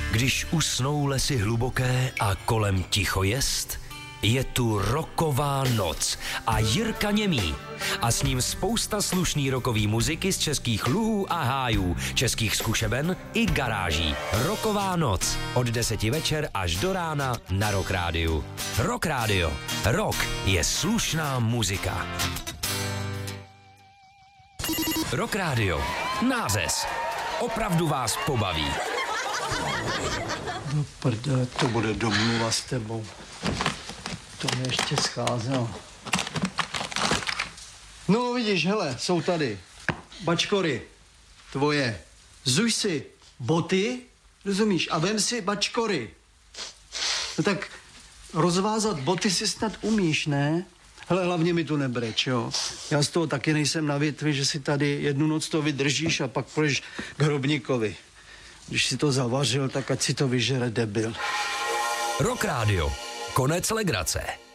Když usnou lesy hluboké a kolem ticho jest, je tu rocková noc a Jirka Němý. A s ním spousta slušný rockový muziky z českých luhů a hájů, českých zkušeben i garáží. Rocková noc od 10 večer až do rána na Rock Rádiu. Rock Rádio. Rock je slušná muzika. Rock Rádio. Nářez. Opravdu vás pobaví. No prdele, to bude domluva s tebou. To mě ještě scházelo. No vidíš, hele, jsou tady. Bačkory, tvoje. Zuj si boty, rozumíš, a vem si bačkory. No tak rozvázat boty si snad umíš, ne? Hele, hlavně mi tu nebreč, jo. Já z toho taky nejsem na větvi, že si tady jednu noc to vydržíš a pak půjdeš k hrobníkovi. Když si to zavařil, tak ať si to vyžere debil. Rock Rádio. Konec legrace.